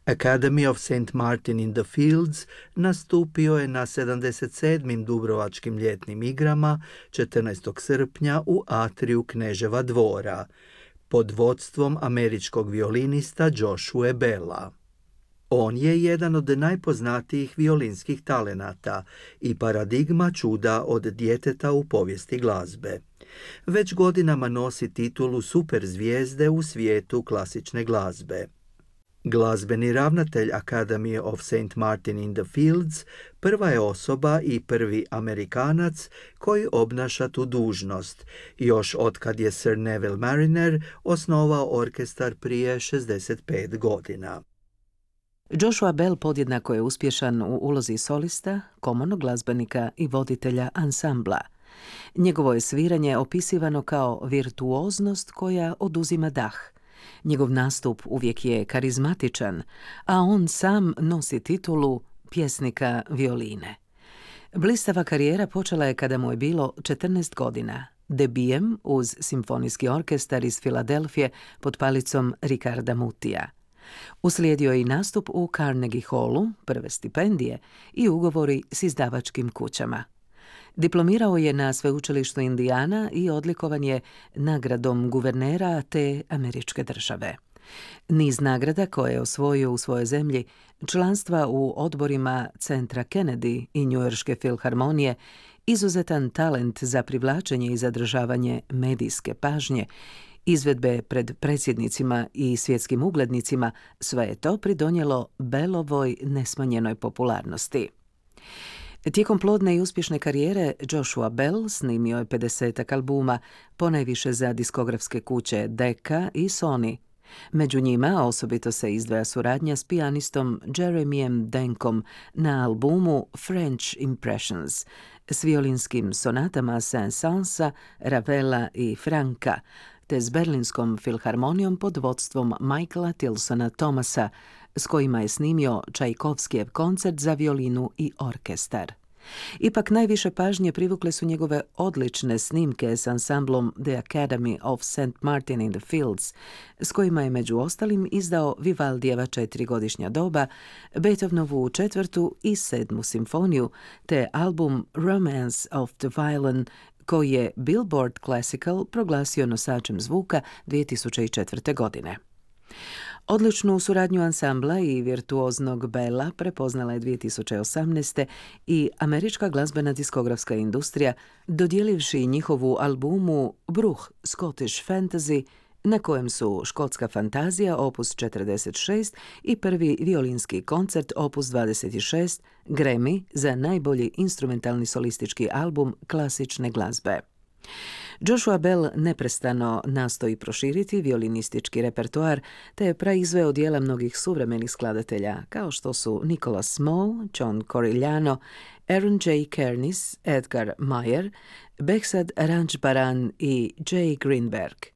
Academy of St. Martin in the Fields nastupio je na 77. Dubrovačkim ljetnim igrama 14. srpnja u atriju Kneževa dvora pod vodstvom američkog violinista Joshua Bella. On je jedan od najpoznatijih violinskih talenata i paradigma čuda od djeteta u povijesti glazbe. Već godinama nosi titulu superzvijezde u svijetu klasične glazbe. Glazbeni ravnatelj Academy of St. Martin in the Fields prva je osoba i prvi Amerikanac koji obnaša tu dužnost, još otkad je Sir Neville Mariner osnovao orkestar prije 65 godina. Joshua Bell podjednako je uspješan u ulozi solista, komornog glazbenika i voditelja ansambla. Njegovo je sviranje opisivano kao virtuoznost koja oduzima dah. Njegov nastup uvijek je karizmatičan, a on sam nosi titulu pjesnika violine. Blistava karijera počela je kada mu je bilo 14 godina, debijem uz simfonijski orkestar iz Filadelfije pod palicom Ricarda Mutija. Uslijedio je i nastup u Carnegie Hallu, prve stipendije i ugovori s izdavačkim kućama. Diplomirao je na sveučilištu Indiana i odlikovan je nagradom guvernera te američke države. Niz nagrada koje je osvojio u svojoj zemlji, članstva u odborima Centra Kennedy i Njujorške filharmonije, izuzetan talent za privlačenje i zadržavanje medijske pažnje, izvedbe pred predsjednicima i svjetskim uglednicima, sve je to pridonijelo Bellovoj nesmanjenoj popularnosti. Tijekom plodne i uspješne karijere Joshua Bell snimio je 50 albuma, ponajviše za diskografske kuće Decca i Sony. Među njima osobito se izdvaja suradnja s pijanistom Jeremyem Denkom na albumu French Impressions, s violinskim sonatama Saint-Saënsa, Ravela i Franka, te s Berlinskom filharmonijom pod vodstvom Michaela Tilsona Thomasa, s kojima je snimio Čajkovskijev koncert za violinu i orkestar. Ipak najviše pažnje privukle su njegove odlične snimke s ansamblom The Academy of St. Martin in the Fields, s kojima je među ostalim izdao Vivaldijeva 4-godišnja doba, Beethovenovu 4. i 7. simfoniju, te album Romance of the Violin, koji je Billboard Classical proglasio nosačem zvuka 2004. godine. Odličnu suradnju ansambla i virtuoznog Bella prepoznala je 2018. i američka glazbena diskografska industrija, dodijelivši njihovu albumu Bruch Scottish Fantasy, na kojem su Škotska fantazija opus 46 i prvi violinski koncert opus 26 Grammy za najbolji instrumentalni solistički album klasične glazbe. Joshua Bell neprestano nastoji proširiti violinistički repertoar, te je praizveo dijela mnogih suvremenih skladatelja, kao što su Nicholas Moe, John Corigliano, Aaron J. Kernis, Edgar Meyer, Behzad Ranjbaran i Jay Greenberg.